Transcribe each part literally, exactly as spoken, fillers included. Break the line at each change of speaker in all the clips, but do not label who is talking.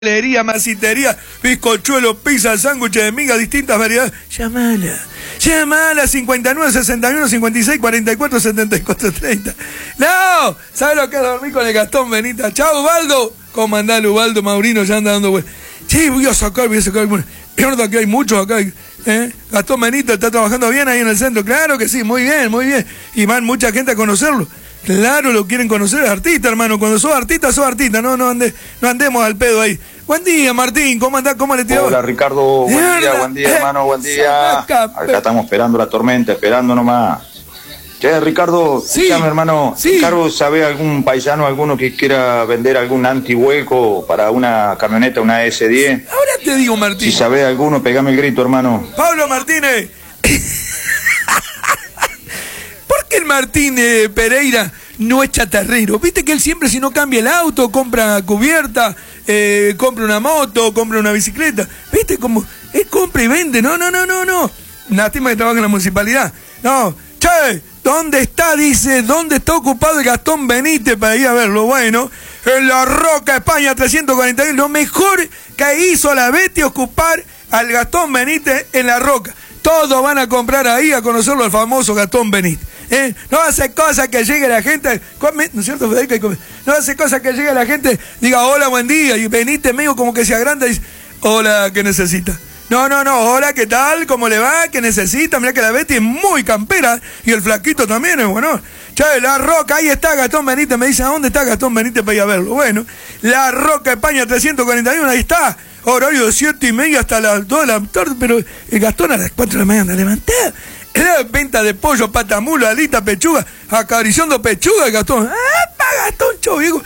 Pastelería, masitería, bizcochuelo, pizza, sándwiches de miga, distintas variedades. Llamala, llamala cincuenta y nueve, sesenta y uno, cincuenta y seis, cuarenta y cuatro, setenta y cuatro, treinta. No, ¿sabes lo que es dormir con el Gastón Benítez? Chao, Ubaldo. ¿Cómo andás, Ubaldo? Maurino ya anda dando vueltas. Sí, voy a sacar, voy a sacar. Bueno, es verdad que hay muchos acá. ¿eh? Gastón Benítez está trabajando bien ahí en el centro. Claro que sí, muy bien, muy bien. Y van mucha gente a conocerlo. Claro, lo quieren conocer, es artista, hermano. Cuando sos artista, sos artista. No, no, ande, no andemos al pedo ahí. Buen día, Martín. ¿Cómo andás? ¿Cómo le tiró?
Hola, Ricardo. Buen Mierda. día, buen día, eh, hermano. Buen día. Acá estamos esperando la tormenta, esperando nomás. Che, Ricardo,
sí,
escuchame, hermano.
Sí.
Ricardo, ¿sabe algún paisano, alguno que quiera vender algún antihueco para una camioneta, una S diez?
Ahora te digo, Martín.
Si sabe alguno, pegame el grito, hermano.
Pablo Martínez. ¿Por qué el Martínez Pereira no es chatarrero? Viste que él siempre, si no cambia el auto, compra cubierta, eh, compra una moto, compra una bicicleta. ¿Viste cómo? Él compra y vende. No, no, no, no, no. Lástima que trabaja en la municipalidad. No. Che, ¿dónde está? Dice, ¿dónde está ocupado el Gastón Benítez para ir a verlo? Bueno, en La Roca, España, trescientos cuarenta y uno. Lo mejor que hizo la Betty ocupar al Gastón Benítez en La Roca. Todos van a comprar ahí a conocerlo al famoso Gastón Benítez. ¿Eh? No hace cosas que llegue la gente, ¿no es cierto, Federico? No hace cosas que llegue la gente, diga hola, buen día, y Benítez medio como que se agranda y dice, hola, ¿qué necesita? No, no, no, hola, ¿qué tal? ¿Cómo le va? ¿Qué necesita? Mirá que la Betty es muy campera y el flaquito también es bueno. Che, La Roca, ahí está Gastón Benítez, me dice, ¿a dónde está Gastón Benítez para ir a verlo? Bueno, La Roca, España, trescientos cuarenta y uno, ahí está. Horario de siete y media hasta las dos de la tarde, pero el Gastón a las cuatro de la mañana levantá. Era venta de pollo, patamulo, alita, pechuga, acariciando pechuga, el Gastón. ¡Ah, pa, Gastón, cho, viejo!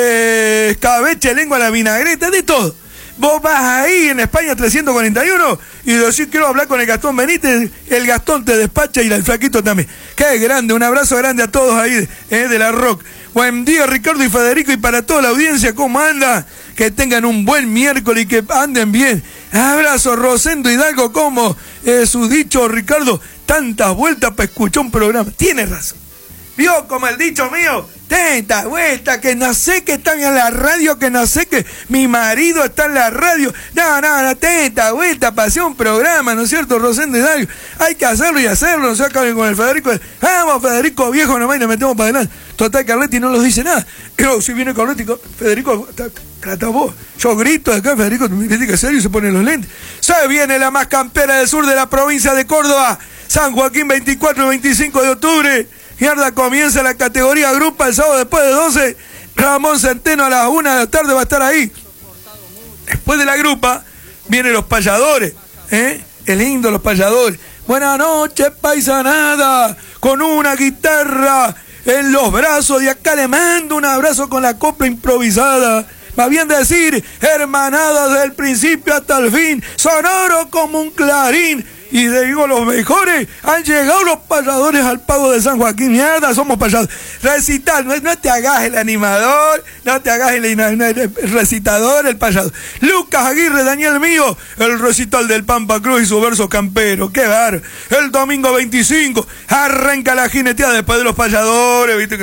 Eh, escabeche, lengua, la vinagreta, de todo. Vos vas ahí en España trescientos cuarenta y uno y decís, quiero hablar con el Gastón Benítez, el Gastón te despacha y el flaquito también. ¡Qué grande! Un abrazo grande a todos ahí eh, de La Roca. Buen día, Ricardo y Federico, y para toda la audiencia, ¿cómo anda? Que tengan un buen miércoles y que anden bien. Abrazo, Rosendo Hidalgo, como eh, su dicho, Ricardo, tantas vueltas para escuchar un programa. Tiene razón. ¿Vio como el dicho mío? Tantas vueltas, que no sé que están en la radio, que no sé que mi marido está en la radio. No, no, no, tantas vueltas para hacer un programa, ¿no es cierto, Rosendo Hidalgo? Hay que hacerlo y hacerlo, no se acaben con el Federico. Vamos, Federico, viejo, nomás y nos metemos para adelante. Total, Carletti no nos dice nada. Pero si viene Carletti, Federico, trata vos. Yo grito acá, Federico, me critica serio y se pone los lentes. Se viene la más campera del sur de la provincia de Córdoba. San Joaquín, veinticuatro y veinticinco de octubre. Mierda, comienza la categoría grupa el sábado después de doce. Ramón Centeno a las una de la tarde va a estar ahí. Después de la grupa vienen los payadores. ¿Eh? El lindo, los payadores. Buenas noches, paisanada. Con una guitarra en los brazos. Y acá le mando un abrazo con la copla improvisada. Va bien decir, hermanada desde el principio hasta el fin. Sonoro como un clarín. Y digo, los mejores, han llegado los payadores al pago de San Joaquín. Mierda, somos payadores. Recital, no, no te hagas el animador, no te hagas el, el recitador, el payador. Lucas Aguirre, Daniel Mío, el recital del Pampa Cruz y su verso campero. Qué bar. El domingo veinticinco, arranca la jineteada después de los payadores, viste que...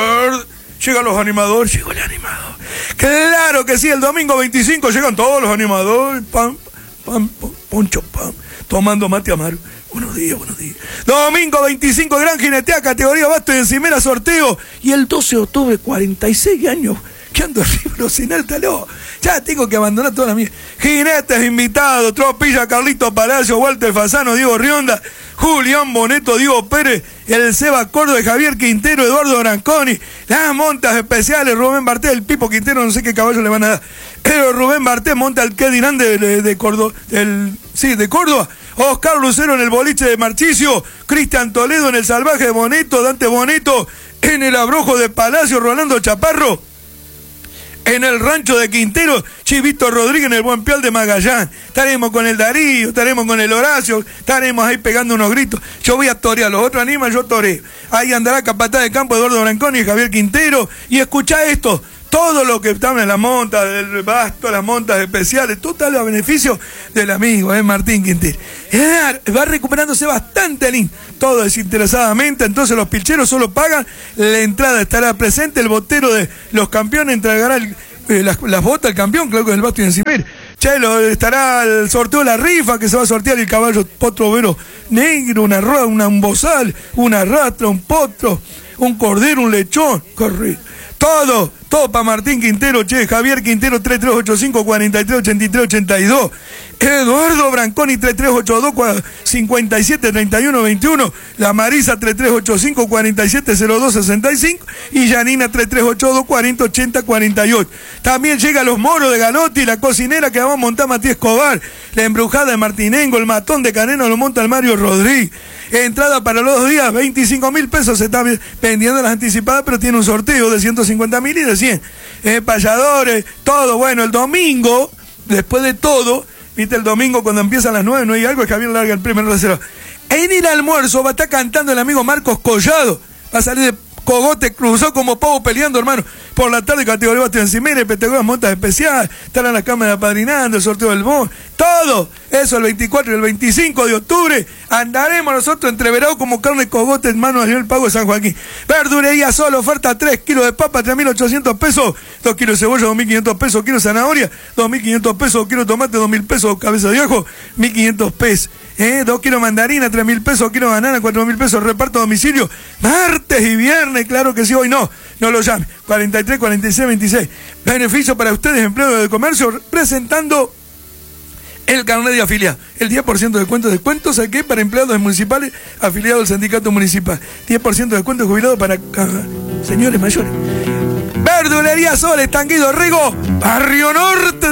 Llegan los animadores, llegó el animador. Claro que sí, el domingo veinticinco llegan todos los animadores. Pam, pam, pam, poncho, pam. Tomando mate amaro. Buenos días, buenos días. Domingo veinticinco, gran jinetea, categoría basto y encimera, sorteo. Y el doce de octubre, cuarenta y seis años, que ando arriba sin el talón. Ya tengo que abandonar toda la mía. Jinetes invitados, Tropilla, Carlito Palacio, Walter Fasano, Diego Rionda, Julián Boneto, Diego Pérez, el Seba Córdoba, Javier Quintero, Eduardo Branconi, las montas especiales, Rubén Barté, el Pipo Quintero, no sé qué caballo le van a dar. Pero Rubén Barté monta el que dirán de, de, de Córdoba, el, sí, de Córdoba. Oscar Lucero en el boliche de Marchicio, Cristian Toledo en el salvaje de Boneto, Dante Boneto en el abrojo de Palacio, Rolando Chaparro en el rancho de Quintero, Chivito Rodríguez en el Buen Pial de Magallán. Estaremos con el Darío, estaremos con el Horacio, estaremos ahí pegando unos gritos. Yo voy a torear, los otros animan, yo toreo. Ahí andará Capataz de Campo, Eduardo Branconi y Javier Quintero. Y escuchá esto, todo lo que están en las montas, del basto, las montas especiales, todo está a beneficio del amigo, eh, Martín Quintero. Eh, va recuperándose bastante lindo, todo desinteresadamente, entonces los pilcheros solo pagan la entrada, estará presente el botero de los campeones, entregará el eh, las, las botas del campeón, creo que del Basto y Encimera. Chelo, estará el sorteo de la rifa, que se va a sortear el caballo potro overo negro, una rueda, una, un bozal, una rastra, un potro, un cordero, un lechón, corre. Todo, todo para Martín Quintero, che, Javier Quintero, tres tres ocho cinco, cuatro tres ocho tres, ocho dos. Eduardo Branconi, tres tres ocho dos, cinco siete, tres uno dos uno. La Marisa, tres tres ocho cinco, cuatro siete, cero dos seis cinco. Y Janina, tres tres ocho dos, cuatro cero ocho cero, cuatro ocho. También llega Los Moros de Galotti, la cocinera que va a montar Matías Escobar. La embrujada de Martinengo, el matón de Caneno lo monta el Mario Rodríguez. Entrada para los dos días, veinticinco mil pesos, se está vendiendo las anticipadas, pero tiene un sorteo de ciento cincuenta mil y de cien. Eh, payadores, todo. Bueno, el domingo, después de todo, viste, el domingo cuando empiezan las nueve, no hay algo, es Javier larga el primer reserva. En el almuerzo va a estar cantando el amigo Marcos Collado, va a salir de Cogote, cruzó como pavo peleando, hermano. Por la tarde, categoría Basto y Encimera, petegonas, montas especiales, estarán las cámaras apadrinando, el sorteo del bon, todo. Eso el veinticuatro y el veinticinco de octubre. Andaremos nosotros entreverados como carne cogote en mano del pago de San Joaquín. Verdurería solo, oferta tres kilos de papa, tres mil ochocientos pesos, dos kilos de cebolla, dos mil quinientos pesos, kilo de zanahoria, dos mil quinientos pesos, kilo de tomate, dos mil pesos, cabeza de ajo, mil quinientos pesos. Eh, dos kilos de mandarina, tres mil pesos, kilo de banana, cuatro mil pesos, reparto a domicilio, martes y viernes, claro que sí, hoy no, no lo llame, cuarenta y tres, cuarenta y seis, veintiséis, beneficio para ustedes, empleo de comercio, presentando el carnet de afiliado, el diez por ciento de descuento, descuentos aquí para empleados municipales afiliados al sindicato municipal, diez por ciento de descuento jubilado para uh, señores mayores. Verdulería Sol, Estanguido Rigo, Barrio Norte.